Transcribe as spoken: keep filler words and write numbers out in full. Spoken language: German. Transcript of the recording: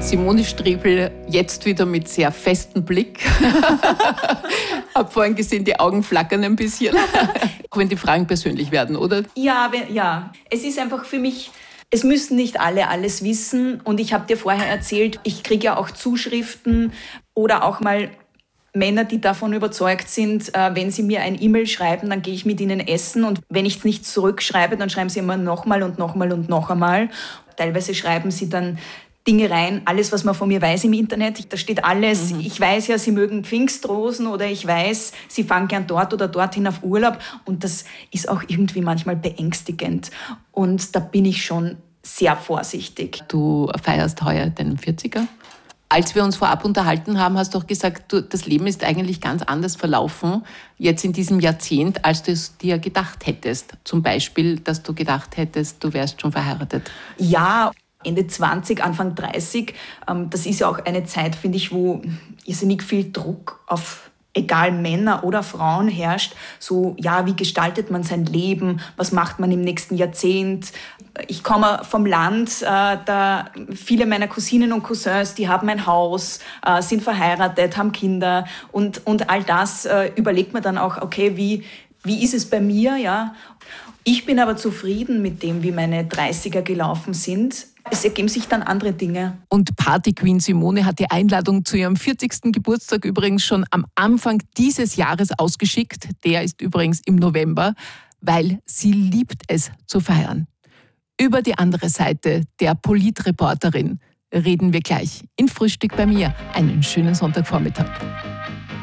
Simone Striebl jetzt wieder mit sehr festem Blick. Hab vorhin gesehen, die Augen flackern ein bisschen. Auch wenn die Fragen persönlich werden, oder? Ja, ja. Es ist einfach für mich, es müssen nicht alle alles wissen. Und ich habe dir vorher erzählt, ich kriege ja auch Zuschriften oder auch mal Männer, die davon überzeugt sind, wenn sie mir ein E-Mail schreiben, dann gehe ich mit ihnen essen. Und wenn ich es nicht zurückschreibe, dann schreiben sie immer nochmal und nochmal und noch einmal. Teilweise schreiben sie dann Dinge rein, alles, was man von mir weiß im Internet. Da steht alles. Mhm. Ich weiß ja, sie mögen Pfingstrosen oder ich weiß, sie fahren gern dort oder dorthin auf Urlaub. Und das ist auch irgendwie manchmal beängstigend. Und da bin ich schon sehr vorsichtig. Du feierst heuer deinen vierziger. Als wir uns vorab unterhalten haben, hast du auch gesagt, du, das Leben ist eigentlich ganz anders verlaufen, jetzt in diesem Jahrzehnt, als du es dir gedacht hättest. Zum Beispiel, dass du gedacht hättest, du wärst schon verheiratet. Ja, Ende zwanzig, Anfang dreißig, ähm, das ist ja auch eine Zeit, finde ich, wo irrsinnig viel Druck auf egal Männer oder Frauen herrscht. So, ja, wie gestaltet man sein Leben? Was macht man im nächsten Jahrzehnt? Ich komme vom Land, äh, da viele meiner Cousinen und Cousins, die haben ein Haus, äh, sind verheiratet, haben Kinder und, und all das äh, überlegt man dann auch, okay, wie, wie ist es bei mir? Ja? Ich bin aber zufrieden mit dem, wie meine dreißiger gelaufen sind. Es ergeben sich dann andere Dinge. Und Party-Queen Simone hat die Einladung zu ihrem vierzigsten Geburtstag übrigens schon am Anfang dieses Jahres ausgeschickt. Der ist übrigens im November, weil sie liebt es zu feiern. Über die andere Seite der Politreporterin reden wir gleich in Frühstück bei mir. Einen schönen Sonntagvormittag.